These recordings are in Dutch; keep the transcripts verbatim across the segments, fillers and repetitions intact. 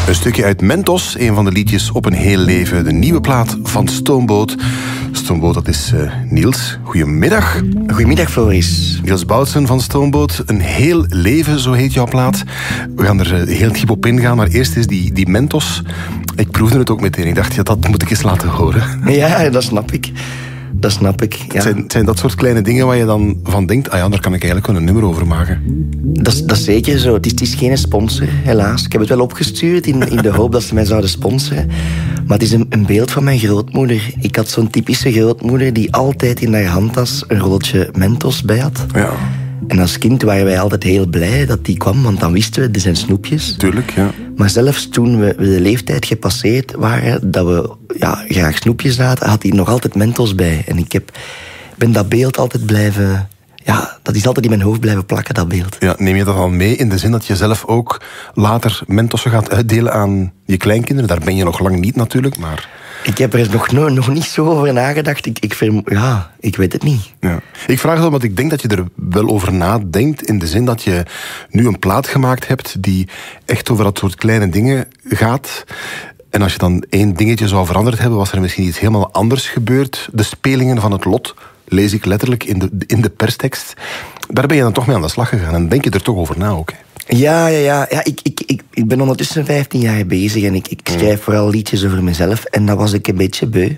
Een stukje uit Mentos, een van de liedjes op een heel leven. De nieuwe plaat van Stoomboot. Stoomboot, dat is uh, Niels. Goedemiddag. Goedemiddag, Floris. Niels Boutsen van Stoomboot. Een heel leven, zo heet jouw plaat. We gaan er uh, heel diep op ingaan, maar eerst is die, die Mentos. Ik proefde het ook meteen. Ik dacht, ja, dat moet ik eens laten horen. Ja, dat snap ik. Dat snap ik, ja. Het zijn, het zijn dat soort kleine dingen waar je dan van denkt, ah ja, daar kan ik eigenlijk wel een nummer over maken. Dat is, dat is zeker zo. Het is, het is geen sponsor, helaas. Ik heb het wel opgestuurd in, in de hoop dat ze mij zouden sponsoren. Maar het is een, een beeld van mijn grootmoeder. Ik had zo'n typische grootmoeder die altijd in haar handtas een rolletje Mentos bij had. Ja. En als kind waren wij altijd heel blij dat die kwam, want dan wisten we, dit zijn snoepjes. Tuurlijk, ja. Maar zelfs toen we de leeftijd gepasseerd waren, dat we ja, graag snoepjes aten, had hij nog altijd Mentos bij. En ik heb, ben dat beeld altijd blijven... Ja, dat is altijd in mijn hoofd blijven plakken, dat beeld. Ja, neem je dat dan mee in de zin dat je zelf ook later Mentossen gaat uitdelen aan je kleinkinderen? Daar ben je nog lang niet natuurlijk, maar... Ik heb er nog, no, nog niet zo over nagedacht. Ik, ik, vermo- ja, ik weet het niet. Ja. Ik vraag het omdat ik denk dat je er wel over nadenkt, in de zin dat je nu een plaat gemaakt hebt die echt over dat soort kleine dingen gaat. En als je dan één dingetje zou veranderd hebben, was er misschien iets helemaal anders gebeurd. De spelingen van het lot, lees ik letterlijk in de, in de perstekst. Daar ben je dan toch mee aan de slag gegaan en denk je er toch over na ook, hè? Ja, ja, ja. ja ik, ik, ik, ik ben ondertussen vijftien jaar bezig en ik, ik schrijf vooral liedjes over mezelf. En dat was ik een beetje beu.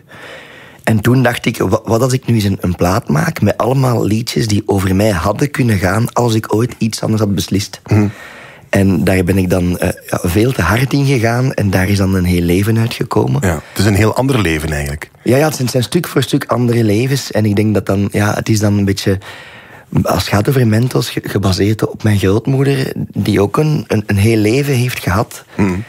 En toen dacht ik, wat, wat als ik nu eens een, een plaat maak met allemaal liedjes die over mij hadden kunnen gaan als ik ooit iets anders had beslist. Mm. En daar ben ik dan uh, ja, veel te hard in gegaan en daar is dan een heel leven uitgekomen. Ja, het is een heel ander leven eigenlijk. Ja, ja het, zijn, het zijn stuk voor stuk andere levens. En ik denk dat dan, ja, het is dan een beetje... Als het gaat over Mentos, gebaseerd op mijn grootmoeder, die ook een, een, een heel leven heeft gehad. Mm.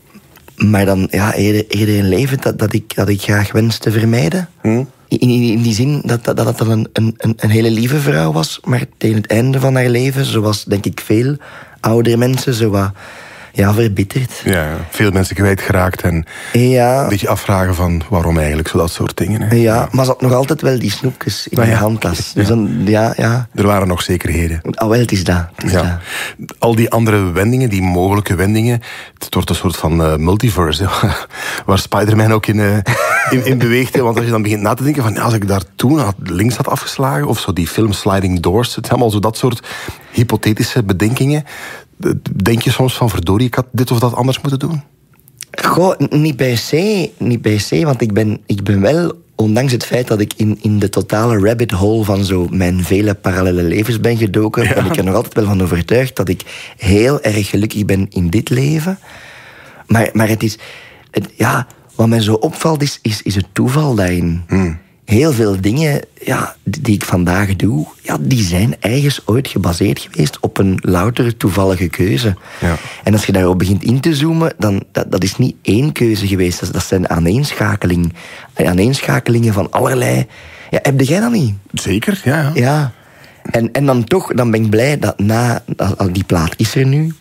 Maar dan ja, eerder, eerder een leven dat, dat, ik, dat ik graag wens te vermijden. Mm. In, in, in die zin dat, dat, dat het dan een, een, een hele lieve vrouw was, maar tegen het einde van haar leven, zoals denk ik veel oudere mensen, zo wat... Ja, verbitterd. Ja, veel mensen kwijtgeraakt en ja. een beetje afvragen van waarom eigenlijk, zo dat soort dingen. Hè. Ja, ja, maar ze had nog altijd wel die snoepjes in ah, haar ja. handtas. Ja. Dus dan, ja, ja. Er waren nog zekerheden. Oh, wel, het is dat. Het is ja. dat. Al die andere wendingen, die mogelijke wendingen, het wordt een soort van uh, multiverse, waar Spider-Man ook in, uh, in, in beweegt. Want als je dan begint na te denken van, ja, als ik daar toen had, links had afgeslagen, of zo die film Sliding Doors, het zijn allemaal zo dat soort hypothetische bedenkingen. Denk je soms van, verdorie, ik had dit of dat anders moeten doen? Goh, niet per se, niet per se, want ik ben, ik ben wel, ondanks het feit dat ik in, in de totale rabbit hole van zo mijn vele parallele levens ben gedoken, ja. ben ik er nog altijd wel van overtuigd dat ik heel erg gelukkig ben in dit leven. Maar, maar het is, het, ja, wat mij zo opvalt is, is, is het toeval daarin. Hmm. Heel veel dingen ja, die ik vandaag doe, ja, die zijn ergens ooit gebaseerd geweest op een louter toevallige keuze. Ja. En als je daarop begint in te zoomen, dan dat, dat is niet één keuze geweest. Dat, dat zijn aaneenschakeling, aaneenschakelingen van allerlei... Ja, heb jij dat niet? Zeker, ja. Ja. ja. En, en dan toch, dan ben ik blij dat na... Die plaat is er nu.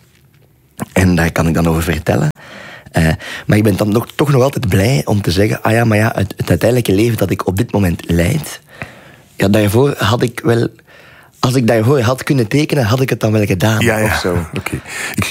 En daar kan ik dan over vertellen. Uh, maar ik ben dan nog, toch nog altijd blij om te zeggen... ah ja, maar ja, het, het uiteindelijke leven dat ik op dit moment leid... ja, daarvoor had ik wel... Als ik daarvoor had kunnen tekenen, had ik het dan wel gedaan. Ja, ja. Of zo. Okay. Ik,